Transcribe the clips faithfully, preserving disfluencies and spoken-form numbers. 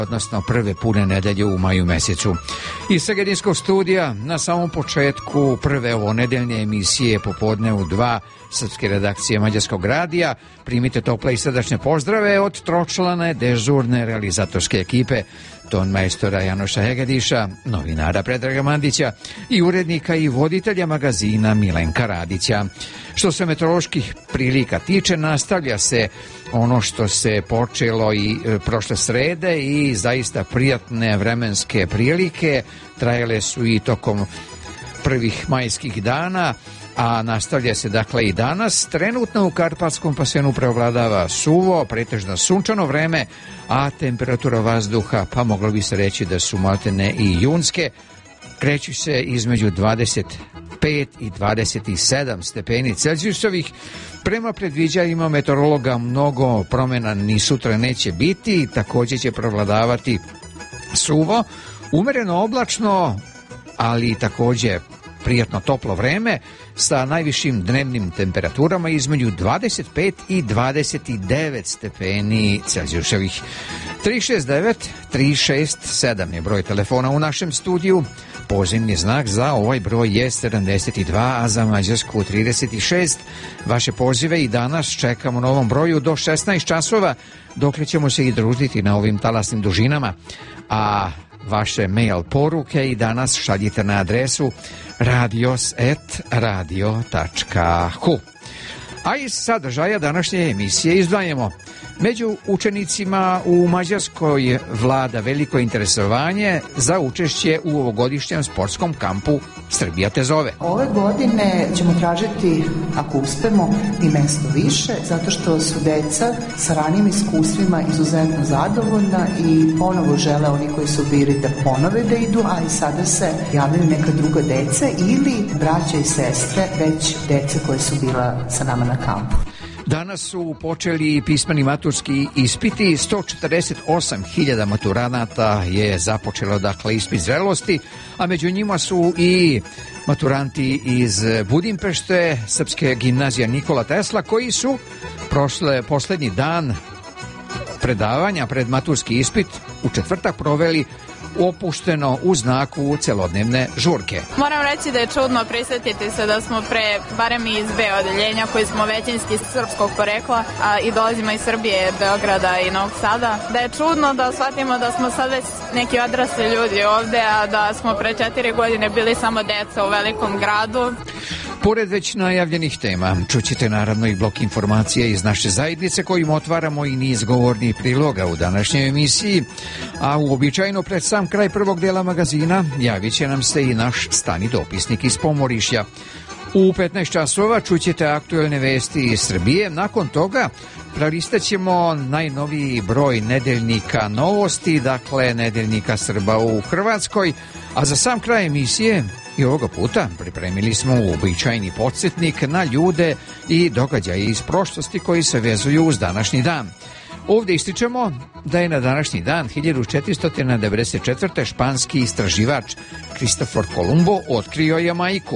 odnosno prve pune nedelje u maju mesecu. Iz Segedinskog studija na samom početku prve ovo nedeljne emisije Popodne u dva srpske redakcije Mađarskog radija primite tople i srdačne pozdrave od tročlane dežurne realizatorske ekipe ton majstora Janoša Hegediša, novinara Predraga Mandića i urednika i voditelja magazina Milenka Radića. Što se meteoroloških prilika tiče, nastavlja se ono što se počelo i e, prošle srede i zaista prijatne vremenske prilike trajale su i tokom prvih majskih dana, a nastavlja se dakle i danas. Trenutno u Karpatskom basenu preovladava suvo, pretežno sunčano vreme, a temperatura vazduha, pa moglo bi se reći da su maltene i junske, kreću se između dvadeset pet i dvadeset sedam stepeni Celzijusovih. Prema predviđanjima meteorologa mnogo promjena ni sutra neće biti, također će prevladavati suvo, umereno oblačno, ali također prijatno toplo vreme sa najvišim dnevnim temperaturama između dvadeset pet i dvadeset devet stepeni Celzijusovih. tri šest devet tri šest sedam je broj telefona u našem studiju. Pozivni znak za ovaj broj je sedamdeset dva, a za Mađarsku trideset šest. Vaše pozive i danas čekamo na ovom broju do šesnaest časova, dokle ćemo se i družiti na ovim talasnim dužinama. A vaše mail poruke i danas šaljite na adresu radios et radio tačka hu. A iz sadržaja današnje emisije izdvajamo: među učenicima u Mađarskoj vlada veliko interesovanje za učešće u ovogodišnjem sportskom kampu Srbija te zove. Ove godine ćemo tražiti, ako uspemo, i mesto više, zato što su deca sa ranijim iskustvima izuzetno zadovoljna i ponovo žele, oni koji su bili, da ponove da idu, a i sada se javljaju neka druga deca ili braća i sestre, već dece koje su bila sa nama na kampu. Danas su počeli pismeni maturski ispiti, sto četrdeset osam hiljada maturanata je započelo dakle ispit zrelosti, a među njima su i maturanti iz Budimpešte, Srpske gimnazije Nikola Tesla, koji su prošle, posljednji dan predavanja pred maturski ispit u četvrtak proveli opušteno u znaku celodnevne žurke. Moram reći da je čudno prisjetiti se da smo pre, barem iz B odeljenja, koji smo većinski srpskog porekla, a i dolazimo iz Srbije, Beograda i Novog Sada, da je čudno da shvatimo da smo sad već neki odrasli ljudi ovde, a da smo pre četiri godine bili samo deca u velikom gradu. Pored već najavljenih tema, čućete naravno i blok informacija iz naše zajednice kojim otvaramo i niz govornih priloga u današnjoj emisiji, a uobičajeno pred sam kraj prvog dela magazina javit će nam se i naš stani dopisnik iz Pomorišja. U petnaest časova čućete aktuelne vesti iz Srbije, nakon toga prelistat ćemo najnoviji broj nedeljnika Novosti, dakle nedeljnika Srba u Hrvatskoj, a za sam kraj emisije i ovoga puta pripremili smo uobičajeni podsjetnik na ljude i događaje iz prošlosti koji se vezuju uz današnji dan. Ovdje ističemo da je na današnji dan hiljadu četiristo devedeset četvrte. španski istraživač Kristofor Kolumbo otkrio Jamajku.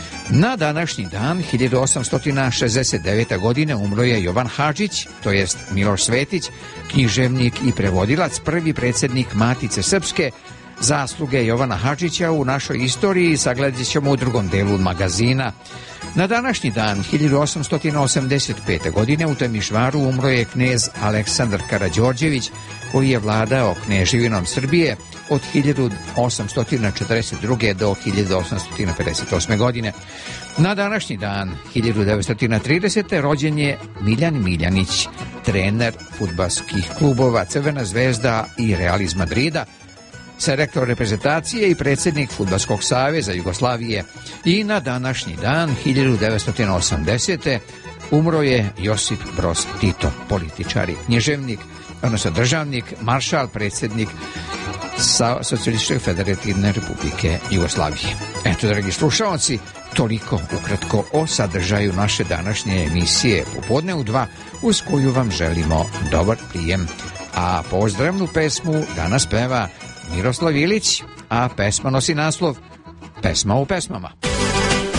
Na današnji dan hiljadu osamsto šezdeset devete. godine umro je Jovan Hadžić, to jest Miloš Svetić, književnik i prevodilac, prvi predsjednik Matice Srpske. Zasluge Jovana Hadžića u našoj istoriji sagledat ćemo u drugom delu magazina. Na današnji dan hiljadu osamsto osamdeset pete. godine u Temišvaru umro je knez Aleksandar Karađorđević, koji je vladao kneževinom Srbije od hiljadu osamsto četrdeset druge. do hiljadu osamsto pedeset osme. godine. Na današnji dan hiljadu devetsto tridesete. rođen je Miljan Miljanić, trener fudbalskih klubova Crvena zvezda i Real iz Madrida, selektor reprezentacije i predsjednik Fudbalskog saveza Jugoslavije. I na današnji dan hiljadu devetsto osamdesete. umro je Josip Broz Tito, političar i književnik, odnosno državnik, maršal, predsjednik sa Socijalističke federativne republike Jugoslavije. Eto, dragi slušalci, toliko ukratko o sadržaju naše današnje emisije Popodne u dva, uz koju vam želimo dobar prijem. A pozdravnu pesmu danas peva Miroslav Ilić, a pesma nosi naslov Pesma u pesmama.